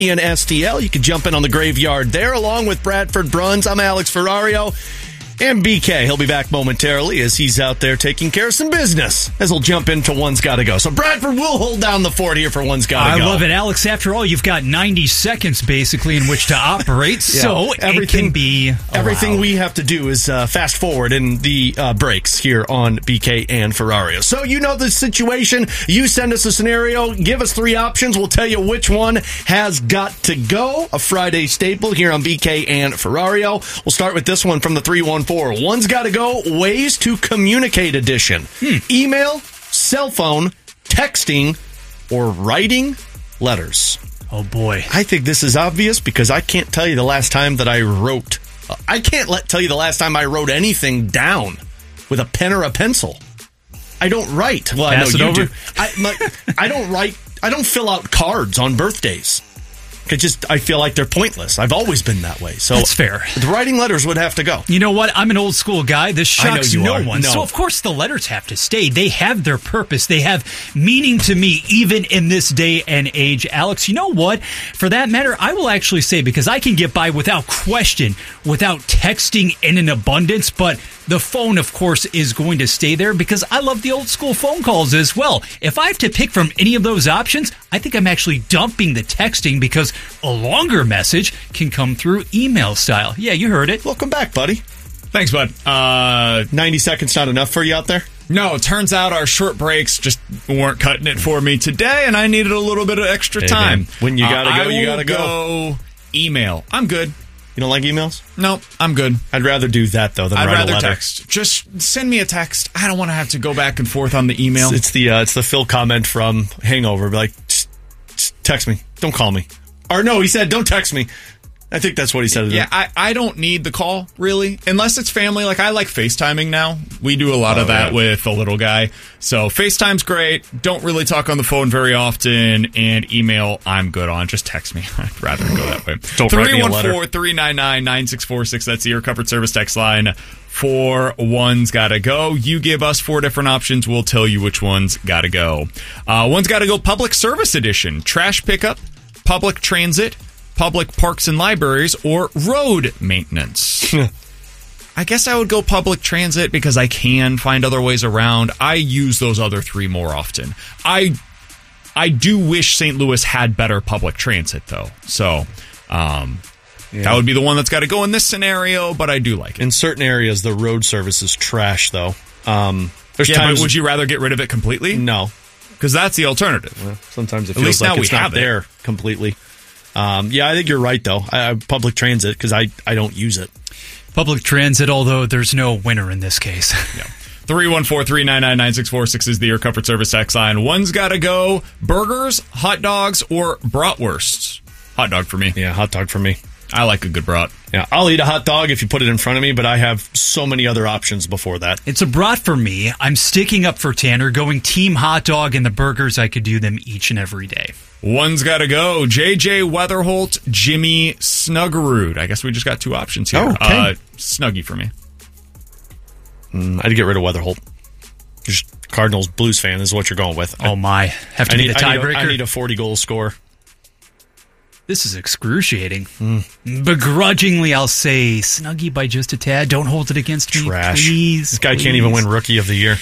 in STL. You can jump in on the graveyard there along with Bradford Bruns. I'm Alex Ferrario. And BK, he'll be back momentarily as he's out there taking care of some business as he'll jump into One's Gotta Go. So Bradford will hold down the fort here for One's Gotta Go. I love it, Alex. After all, you've got 90 seconds basically in which to operate, so it can be everything we have to do is fast forward in the breaks here on BK and Ferrario. So you know the situation. You send us a scenario, give us 3 options. We'll tell you which one has got to go. A Friday staple here on BK and Ferrario. We'll start with this one from the 314. One's Gotta Go, Ways to Communicate edition. Email, cell phone, texting, or writing letters. Oh, boy. I think this is obvious because I can't tell you the last time that I wrote. I can't tell you the last time I wrote anything down with a pen or a pencil. I don't write. Well, Pass I know you over. do. I don't write. I don't fill out cards on birthdays. I feel like they're pointless. I've always been that way. So that's fair. The writing letters would have to go. You know what? I'm an old school guy. This shocks no one. No. So, of course, the letters have to stay. They have their purpose. They have meaning to me, even in this day and age. Alex, you know what? For that matter, I will actually say, because I can get by without question, without texting in an abundance, but the phone, of course, is going to stay there because I love the old school phone calls as well. If I have to pick from any of those options, I think I'm actually dumping the texting because a longer message can come through email style. Yeah, you heard it. Welcome back, buddy. Thanks, bud. 90 seconds not enough for you out there? No, it turns out our short breaks just weren't cutting it for me today, and I needed a little bit of extra time. Man. When you gotta go, you gotta go. Email. I'm good. You don't like emails? No, I'm good. I'd rather do that, though, than I'd write rather a letter. text. Just send me a text. I don't want to have to go back and forth on the email. It's the Phil comment from Hangover. Like, just text me. Don't call me. Or no, he said, don't text me. I think that's what he said. Yeah, I don't need the call, really. Unless it's family. Like, I like FaceTiming now. We do a lot of that with the little guy. So, FaceTime's great. Don't really talk on the phone very often. And email, I'm good on. Just text me. I'd rather go that way. Don't write me a letter. 314-399-9646. That's the Your Comfort Service text line for One's Gotta Go. You give us 4 different options. We'll tell you which one's gotta go. One's Gotta Go Public Service Edition. Trash pickup, public transit, public parks and libraries, or road maintenance. I guess I would go public transit because I can find other ways around. I use those other 3 more often. I do wish St. Louis had better public transit, though. So that would be the one that's got to go in this scenario, but I do like it. In certain areas, the road service is trash, though. There's yeah, times but would you rather get rid of it completely? No. Because that's the alternative. Well, sometimes it At feels least like now it's we not have it. there completely. Yeah, I think you're right, though. Public transit, because I don't use it. Public transit, although there's no winner in this case. Yeah. 314-399-9646 is the Your Comfort Service text line. One's got to go burgers, hot dogs, or bratwursts. Hot dog for me. Yeah, hot dog for me. I like a good brat. Yeah, I'll eat a hot dog if you put it in front of me, but I have so many other options before that. It's a brat for me. I'm sticking up for Tanner, going team hot dog, and the burgers, I could do them each and every day. One's got to go. JJ Weatherholt, Jimmy Snuggerud. I guess we just got 2 options here. Oh, okay. Snuggie for me. I'd get rid of Weatherholt. Just Cardinals Blues fan is what you're going with. Oh, my. Have to be the tiebreaker? I need a 40-goal score. This is excruciating. Begrudgingly, I'll say Snuggie by just a tad. Don't hold it against me, please. This guy can't even win Rookie of the Year.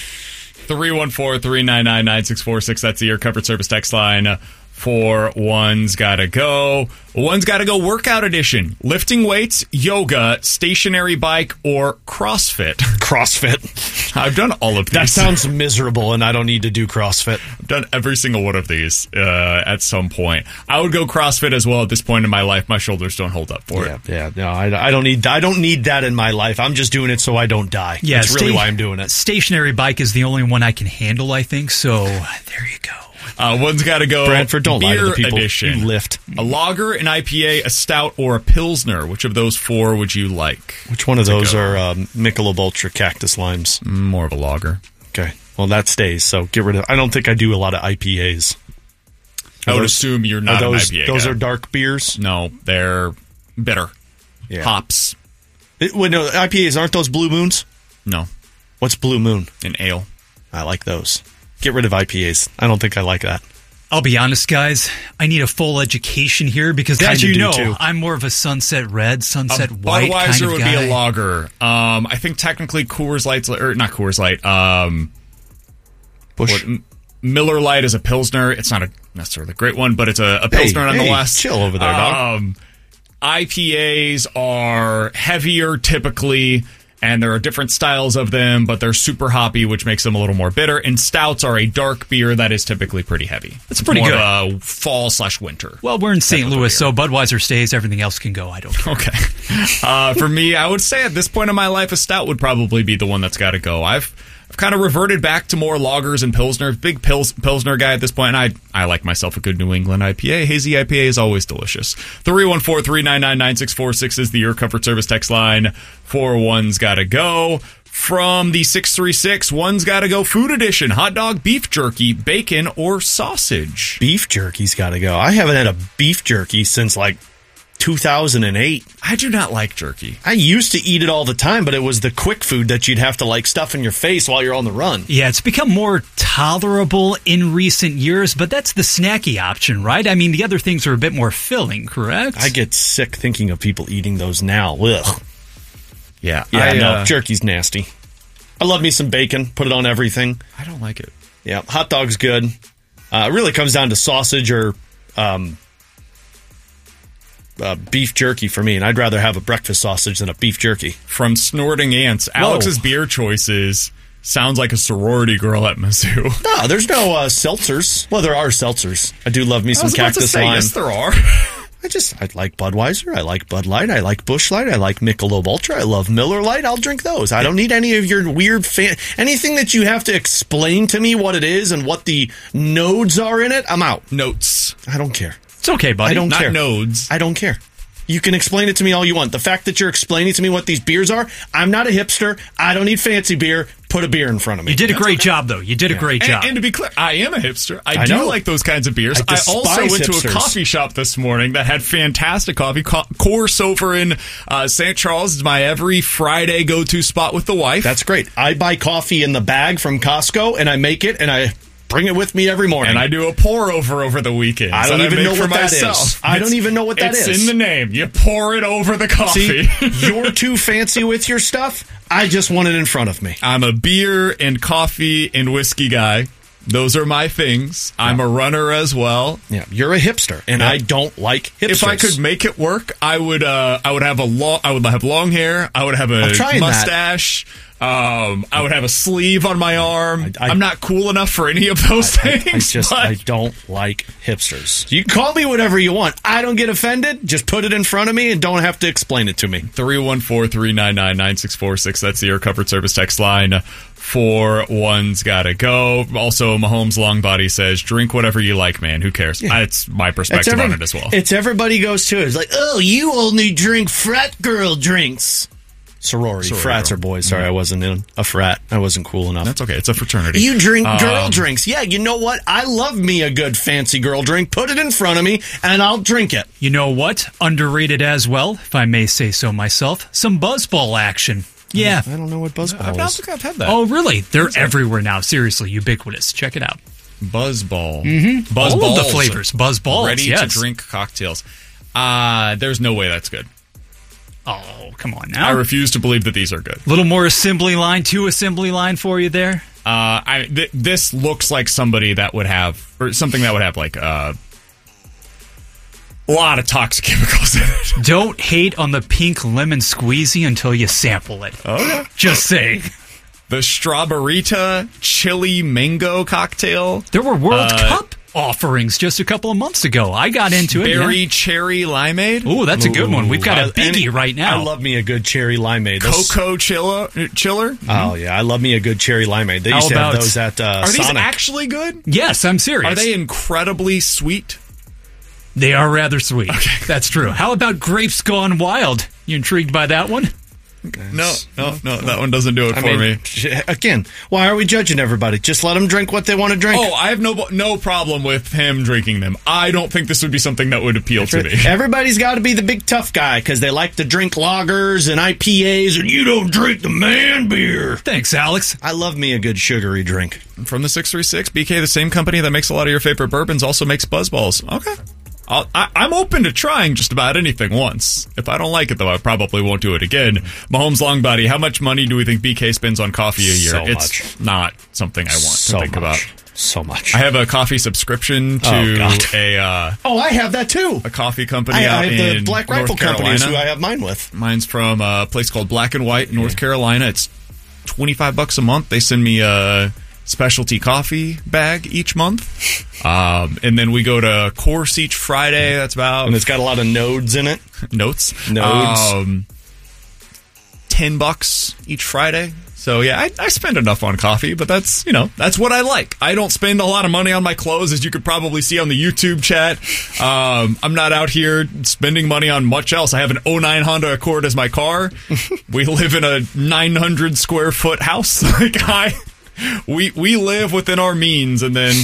314-399-9646. That's the Your Comfort Service text line for One's Gotta Go. One's Gotta Go Workout Edition. Lifting weights, yoga, stationary bike, or CrossFit. CrossFit. I've done all of these. That sounds miserable, and I don't need to do CrossFit. I've done every single one of these at some point. I would go CrossFit as well at this point in my life. My shoulders don't hold up for it. Yeah, no, I don't need that in my life. I'm just doing it so I don't die. Yeah, that's really why I'm doing it. Stationary bike is the only one I can handle, I think, so there you go. One's got to go. Bradford, don't lie to the people. Edition. You lift. A lager, an IPA, a stout, or a pilsner. Which of those 4 would you like? Which one of those are Michelob Ultra Cactus Limes? More of a lager. Okay. Well, that stays, so get rid of I don't think I do a lot of IPAs. I would assume you're not an IPA Those guy. are dark beers? No, they're bitter. Yeah. Hops. No, IPAs, aren't those Blue Moons? No. What's Blue Moon? An ale. I like those. Get rid of IPAs. I don't think I like that. I'll be honest, guys. I need a full education here because, as you know, too. I'm more of a sunset red, sunset white Budweiser kind of would guy. be a lager. I think technically Coors Light's, or not Coors Light. Busch. Miller Lite is a Pilsner. It's not a necessarily a great one, but it's a Pilsner nonetheless. Chill over there, dog. IPAs are heavier typically, and there are different styles of them, but they're super hoppy, which makes them a little more bitter. And stouts are a dark beer that is typically pretty heavy. It's pretty more good. Of a fall/winter. Well, we're in St. Louis, so Budweiser stays. Everything else can go. I don't care. Okay. For me, I would say at this point in my life, a stout would probably be the one that's got to go. I've kind of reverted back to more lagers and Pilsner. Big Pilsner guy at this point, and I like myself a good New England IPA. Hazy IPA is always delicious. 314-399-9646 is the Your Comfort Service text line. 4-1's gotta go. From the 636, one's gotta go food edition. Hot dog, beef jerky, bacon, or sausage. Beef jerky's got to go. I haven't had a beef jerky since like 2008. I do not like jerky. I used to eat it all the time, but it was the quick food that you'd have to like stuff in your face while you're on the run. Yeah, it's become more tolerable in recent years, but that's the snacky option, right? I mean, the other things are a bit more filling, correct? I get sick thinking of people eating those now. Ugh. Yeah. No, jerky's nasty. I love me some bacon. Put it on everything. I don't like it. Yeah, hot dog's good. It really comes down to sausage or beef jerky for me, and I'd rather have a breakfast sausage than a beef jerky. From Snorting Ants, Alex's beer choices sounds like a sorority girl at Mizzou. No, there's no seltzers. Well, there are seltzers. I do love me some Cactus Lime. Yes, there are. I like Budweiser. I like Bud Light. I like Busch Light. I like Michelob Ultra. I love Miller Lite. I'll drink those. I don't need any of your weird anything that you have to explain to me what it is and what the nodes are in it. I'm out. Notes. I don't care. It's okay, buddy. I don't care. Not nodes. I don't care. You can explain it to me all you want. The fact that you're explaining to me what these beers are, I'm not a hipster. I don't need fancy beer. Put a beer in front of me. You did a great job, though. You did a great job. And to be clear, I am a hipster. I do know. like those kinds of beers. I I also despise went to a hipsters. coffee shop this morning that had fantastic coffee. Course over in St. Charles is my every Friday go-to spot with the wife. That's great. I buy coffee in the bag from Costco, and I make it, and I bring it with me every morning. And I do a pour over the weekend. I don't even know what that is. I don't even know what that is. It's in the name. You pour it over the coffee. See, you're too fancy with your stuff. I just want it in front of me. I'm a beer and coffee and whiskey guy. Those are my things. I'm a runner as well. Yeah, you're a hipster, and I don't like hipsters. If I could make it work, I would have long hair. I would have a mustache. I would have a sleeve on my arm. I'm not cool enough for any of those things. I don't like hipsters. You can call me whatever you want. I don't get offended. Just put it in front of me and don't have to explain it to me. 314-399-9646. That's the Your Comfort Service text line. 4-1's gotta go. Also, Mahomes Long Body says, drink whatever you like, man. Who cares? Yeah. It's my perspective on it as well. It's everybody goes to it. It's like, oh, you only drink frat girl drinks. Sorority. Frats are boys. Sorry, I wasn't in a frat. I wasn't cool enough. That's okay. It's a fraternity. You drink girl drinks. Yeah, you know what? I love me a good fancy girl drink. Put it in front of me, and I'll drink it. You know what? Underrated as well, if I may say so myself. Some buzzball action. Yeah. I don't know what buzzball I don't is. think I've had that. Oh, really? They're everywhere now. Seriously, ubiquitous. Check it out. Buzzball. Mm-hmm. Buzz All balls. of the flavors. Buzzballs. Ready yes. to drink cocktails. There's no way that's good. Oh, come on now. I refuse to believe that these are good. A little more assembly line, 2 assembly line for you there. This looks like somebody that would have, or something that would have like a lot of toxic chemicals in it. Don't hate on the pink lemon squeezy until you sample it. Okay. Just saying. The Strawberryta chili mango cocktail. There were World Cup offerings just a couple of months ago. I got into it. Berry cherry limeade. Ooh, that's a good one. We've got a biggie right now. I love me a good cherry limeade. Cocoa chiller. Oh, yeah. I love me a good cherry limeade. They used to have those at Are Sonic. these actually good? Yes, I'm serious. Are they incredibly sweet? They are rather sweet. Okay. That's true. How about Grapes Gone Wild? You intrigued by that one? No, that one doesn't do it for me. Again, why are we judging everybody? Just let them drink what they want to drink. Oh, I have no problem with him drinking them. I don't think this would be something that would appeal to me. Everybody's got to be the big tough guy because they like to drink lagers and IPAs, and you don't drink the man beer. Thanks, Alex. I love me a good sugary drink. From the 636, BK, the same company that makes a lot of your favorite bourbons, also makes BuzzBalls. Okay. I'm open to trying just about anything once. If I don't like it, though, I probably won't do it again. Mahomes Long Body, how much money do we think BK spends on coffee a year? It's not something I want to think about. So much. I have a coffee subscription to I have that too. A coffee company I out have in the Black Rifle North Carolina. Company, who I have mine with. Mine's from a place called Black and White in North Carolina. It's $25 a month. They send me a specialty coffee bag each month. And then we go to Course each Friday. That's about... And it's got a lot of nodes in it. Nodes. $10 each Friday. So, yeah, I spend enough on coffee, but that's what I like. I don't spend a lot of money on my clothes, as you could probably see on the YouTube chat. I'm not out here spending money on much else. I have an 09 Honda Accord as my car. We live in a 900 square foot house. We live within our means, and then,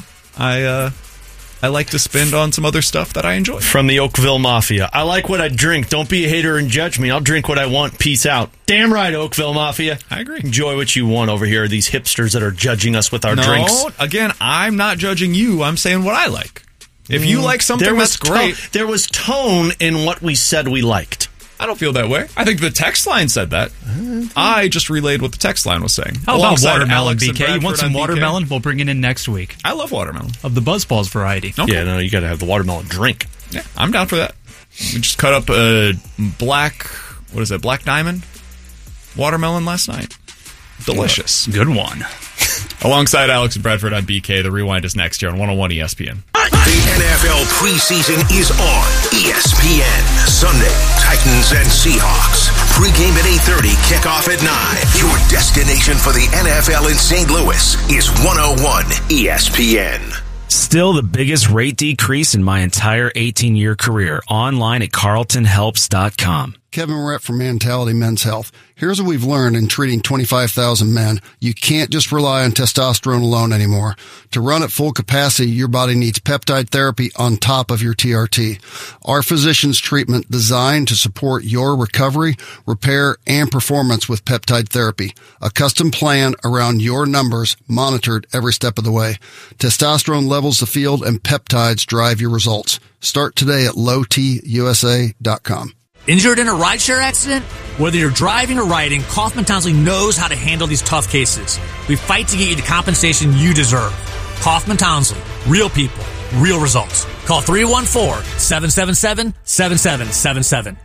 I like to spend on some other stuff that I enjoy. From the Oakville Mafia. I like what I drink. Don't be a hater and judge me. I'll drink what I want. Peace out. Damn right, Oakville Mafia. I agree. Enjoy what you want over here, these hipsters that are judging us with our drinks. Again, I'm not judging you. I'm saying what I like. If you like something, that's great. There was tone in what we said we liked. I don't feel that way. I think the text line said that. I just relayed what the text line was saying. How about watermelon, BK? You want some watermelon? We'll bring it in next week. I love watermelon. Of the BuzzBalls variety. Okay. Yeah, no, you got to have the watermelon drink. Yeah, I'm down for that. We just cut up a Black Diamond watermelon last night. Delicious. Good one. Alongside Alex and Bradford on BK, the Rewind is next here on 101 ESPN. The NFL preseason is on ESPN. Sunday, Titans and Seahawks. Pre-game at 8:30, kickoff at 9. Your destination for the NFL in St. Louis is 101 ESPN. Still the biggest rate decrease in my entire 18-year career. Online at carltonhelps.com. Kevin Rett from Mentality Men's Health. Here's what we've learned in treating 25,000 men. You can't just rely on testosterone alone anymore. To run at full capacity, your body needs peptide therapy on top of your TRT. Our physician's treatment designed to support your recovery, repair, and performance with peptide therapy. A custom plan around your numbers, monitored every step of the way. Testosterone levels the field and peptides drive your results. Start today at lowtusa.com. Injured in a rideshare accident? Whether you're driving or riding, Kaufman Townsley knows how to handle these tough cases. We fight to get you the compensation you deserve. Kaufman Townsley. Real people. Real results. Call 314-777-7777.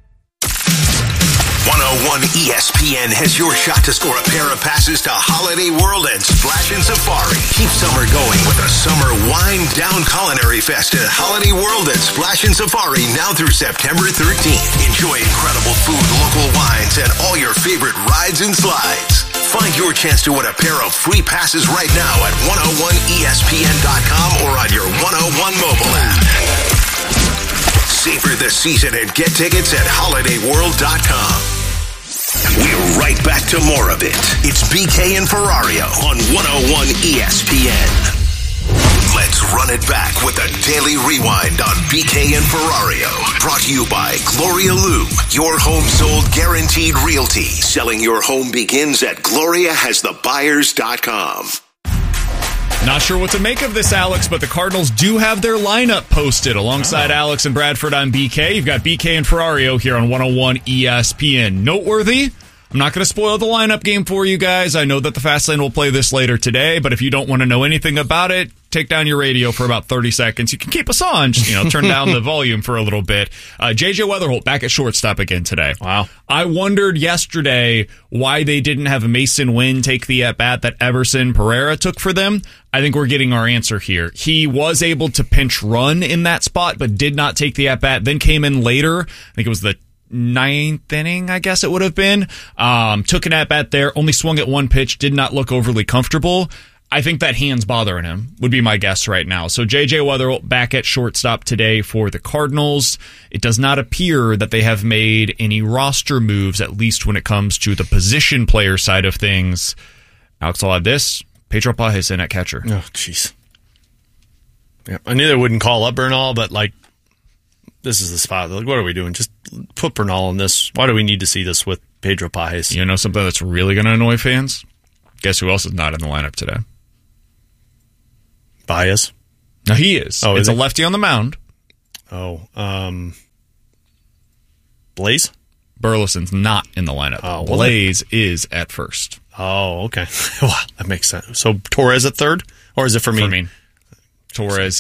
101 ESPN has your shot to score a pair of passes to Holiday World and Splash and Safari. Keep summer going with a summer wind down culinary fest at Holiday World and Splash and Safari now through September 13th. Enjoy incredible food, local wines, and all your favorite rides and slides. Find your chance to win a pair of free passes right now at 101ESPN.com or on your 101 mobile app. Savor the season and get tickets at holidayworld.com. We're right back to more of it. It's BK and Ferrario on 101 ESPN. Let's run it back with a daily rewind on BK and Ferrario. Brought to you by Gloria Lou, your home sold guaranteed realty. Selling your home begins at GloriaHasTheBuyers.com. Not sure what to make of this, Alex, but the Cardinals do have their lineup posted alongside Alex and Bradford on BK. You've got BK and Ferrario here on 101 ESPN. Noteworthy, I'm not going to spoil the lineup game for you guys. I know that the Fast Lane will play this later today, but if you don't want to know anything about it, take down your radio for about 30 seconds. You can keep us on. Just, turn down the volume for a little bit. J.J. Weatherholt back at shortstop again today. Wow. I wondered yesterday why they didn't have Mason Wynn take the at-bat that Everson Pereira took for them. I think we're getting our answer here. He was able to pinch run in that spot, but did not take the at-bat, then came in later. I think it was the 9th inning, I guess it would have been. Took an at-bat there, only swung at one pitch, did not look overly comfortable. I think that hand's bothering him, would be my guess right now. So J.J. Wetherell back at shortstop today for the Cardinals. It does not appear that they have made any roster moves, at least when it comes to the position player side of things. Alex, I'll add this. Pedro Pages in at catcher. Oh, jeez. Yeah, I knew they wouldn't call up Bernal, but like, this is the spot. Like, what are we doing? Just put Bernal in this. Why do we need to see this with Pedro Pages? You know something that's really going to annoy fans? Guess who else is not in the lineup today? Baez? No, he is. Oh, it's is a lefty on the mound. Oh, Blaze? Burleson's not in the lineup. Oh, Blaze is at first. Oh, okay. Wow, that makes sense. So Torres at third? Or is it Fermin? Torres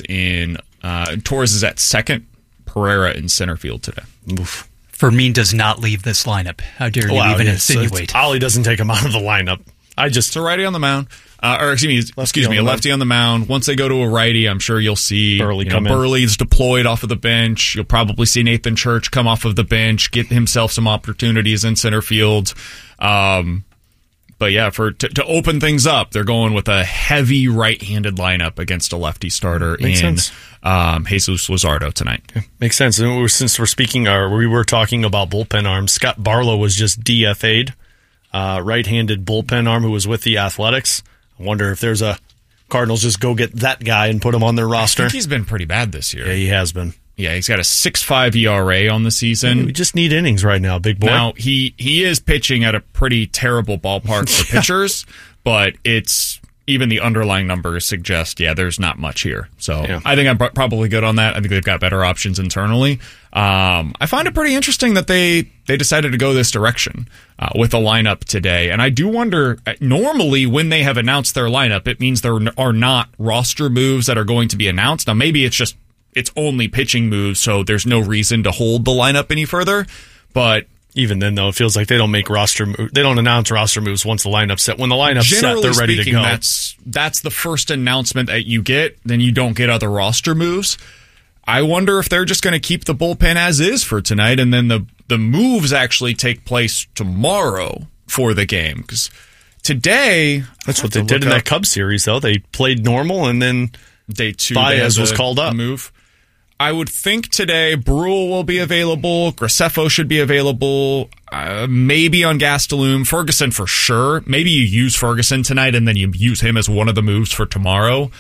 is at second. Pereira in center field today. Oof. Fermin does not leave this lineup. How dare you even insinuate? Ollie doesn't take him out of the lineup. It's a righty on the mound. A lefty on the mound. Once they go to a righty, I'm sure you'll see Burley's deployed off of the bench. You'll probably see Nathan Church come off of the bench, get himself some opportunities in center field. But yeah, to open things up, they're going with a heavy right-handed lineup against a lefty starter in Jesus Luzardo tonight. Yeah, makes sense. And since we were talking about bullpen arms, Scott Barlow was just DFA'd, right-handed bullpen arm who was with the Athletics. I wonder if there's a Cardinals just go get that guy and put him on their roster. I think he's been pretty bad this year. Yeah, he has been. Yeah, he's got a 6.5 ERA on the season. We just need innings right now, big boy. Now, he is pitching at a pretty terrible ballpark for pitchers, but it's even the underlying numbers suggest, there's not much here. So I think I'm probably good on that. I think they've got better options internally. I find it pretty interesting that they decided to go this direction with a lineup today. And I do wonder, normally when they have announced their lineup, it means there are not roster moves that are going to be announced. Now, maybe it's only pitching moves, so there's no reason to hold the lineup any further. But even then, though, it feels like they don't announce roster moves once the lineup's set. When the lineup's set, they're ready to go. That's the first announcement that you get. Then you don't get other roster moves. I wonder if they're just going to keep the bullpen as is for tonight, and then the moves actually take place tomorrow for the game. Because today, that's what they did in that Cubs series, though. They played normal, and then day 2, Baez was called up. Move. I would think today Brule will be available. Graceffo should be available. Maybe on Gastelum. Ferguson for sure. Maybe you use Ferguson tonight and then you use him as one of the moves for tomorrow.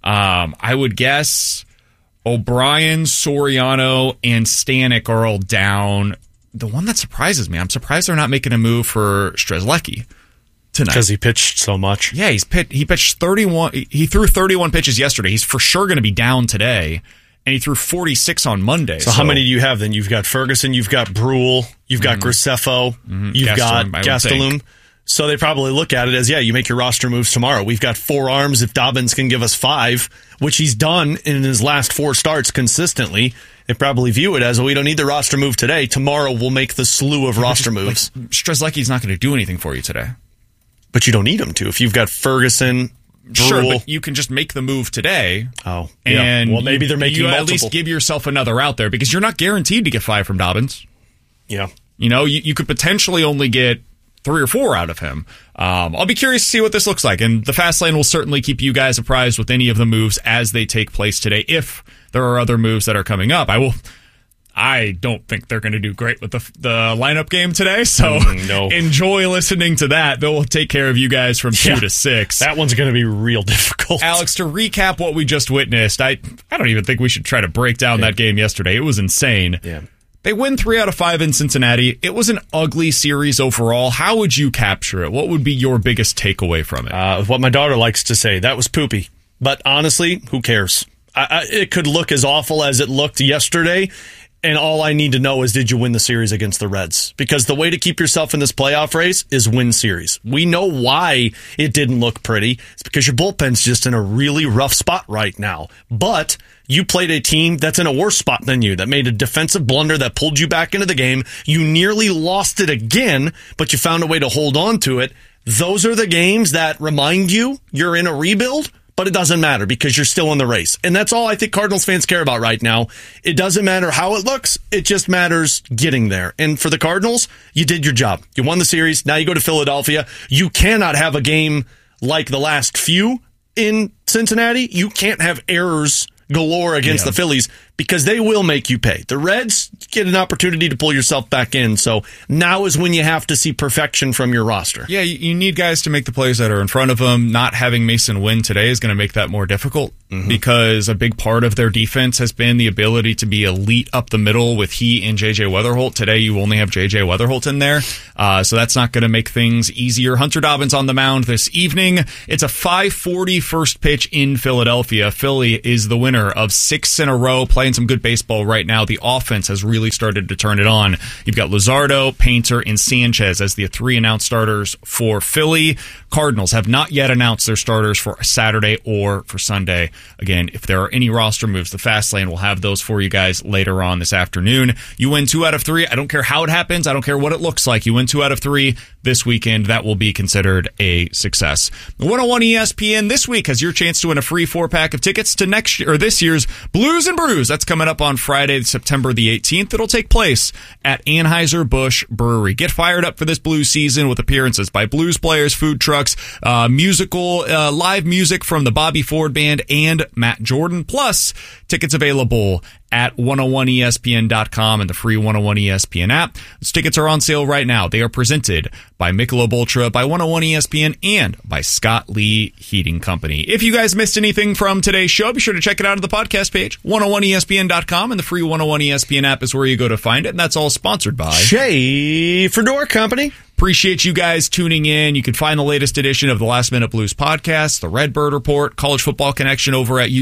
I would guess O'Brien, Soriano, and Stanek are all down. The one that surprises me, I'm surprised they're not making a move for Strzelecki tonight. Because he pitched so much. Yeah, he pitched 31. He threw 31 pitches yesterday. He's for sure going to be down today. And he threw 46 on Monday. So how many do you have then? You've got Ferguson, you've got Brule, you've got Graceffo, you've got Gastelum. So they probably look at it as, you make your roster moves tomorrow. We've got 4 arms. If Dobbins can give us 5, which he's done in his last 4 starts consistently, they probably view it as, we don't need the roster move today. Tomorrow we'll make the slew of roster moves. Strzelecki's not going to do anything for you today. But you don't need him to. If you've got Ferguson... Sure, but you can just make the move today. Oh, and well, maybe they're making multiple. At least give yourself another out there because you're not guaranteed to get 5 from Dobbins. Yeah, you could potentially only get 3 or 4 out of him. I'll be curious to see what this looks like, and the Fast Lane will certainly keep you guys apprised with any of the moves as they take place today. If there are other moves that are coming up, I don't think they're going to do great with the lineup game today, so enjoy listening to that. They'll take care of you guys from 2 to 6. That one's going to be real difficult. Alex, to recap what we just witnessed, I don't even think we should try to break down that game yesterday. It was insane. Yeah. They win 3 out of 5 in Cincinnati. It was an ugly series overall. How would you capture it? What would be your biggest takeaway from it? What my daughter likes to say, that was poopy. But honestly, who cares? It could look as awful as it looked yesterday. And all I need to know is, did you win the series against the Reds? Because the way to keep yourself in this playoff race is win series. We know why it didn't look pretty. It's because your bullpen's just in a really rough spot right now. But you played a team that's in a worse spot than you, that made a defensive blunder that pulled you back into the game. You nearly lost it again, but you found a way to hold on to it. Those are the games that remind you you're in a rebuild. But it doesn't matter because you're still in the race. And that's all I think Cardinals fans care about right now. It doesn't matter how it looks. It just matters getting there. And for the Cardinals, you did your job. You won the series. Now you go to Philadelphia. You cannot have a game like the last few in Cincinnati, you can't have errors galore against the Phillies because they will make you pay. The Reds get an opportunity to pull yourself back in. So now is when you have to see perfection from your roster. Yeah, you need guys to make the plays that are in front of them. Not having Mason win today is going to make that more difficult because a big part of their defense has been the ability to be elite up the middle with he and J.J. Weatherholt. Today, you only have J.J. Weatherholt in there, so that's not going to make things easier. Hunter Dobbins on the mound this evening. It's a 5:40 first pitch in Philadelphia. Philly is the winner of 6 in a row, playing some good baseball right now. The offense has really started to turn it on. You've got Luzardo, Painter, and Sanchez as the 3 announced starters for Philly. Cardinals have not yet announced their starters for Saturday or for Sunday. Again, if there are any roster moves, the Fast Lane will have those for you guys later on this afternoon. You win 2 out of 3. I don't care how it happens. I don't care what it looks like. You win 2 out of 3 this weekend. That will be considered a success. 101 ESPN this week has your chance to win a free 4-pack of tickets to this year's Blues and Brews. That's coming up on Friday, September the 18th. It'll take place at Anheuser-Busch Brewery. Get fired up for this blues season with appearances by blues players, food trucks, live music from the Bobby Ford Band and Matt Jordan. Plus, tickets available at 101ESPN.com and the free 101 ESPN app. Those tickets are on sale right now. They are presented by Michelob Ultra, by 101 ESPN, and by Scott Lee Heating Company. If you guys missed anything from today's show, be sure to check it out on the podcast page. 101ESPN.com and the free 101 ESPN app is where you go to find it. And that's all sponsored by Schaefer Door Company. Appreciate you guys tuning in. You can find the latest edition of the Last Minute Blues podcast, the Redbird Report, College Football Connection over at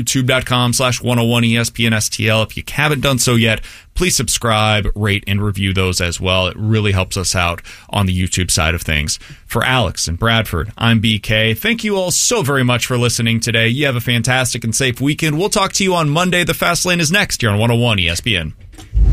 youtube.com/101ESPNSTL. If you haven't done so yet, please subscribe, rate, and review those as well. It really helps us out on the YouTube side of things. For Alex and Bradford, I'm BK. Thank you all so very much for listening today. You have a fantastic and safe weekend. We'll talk to you on Monday. The Fast Lane is next here on 101 ESPN.